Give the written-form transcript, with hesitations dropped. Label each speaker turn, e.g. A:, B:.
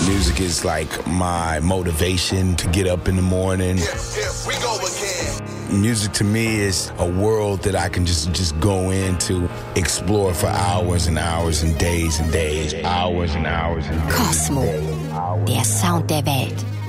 A: Music is like my motivation to get up in the morning.
B: We go again.
A: Music to me is a world that I can just go into, explore for hours and hours and days and days, hours and hours and days.
C: Kosmo, der Sound der Welt.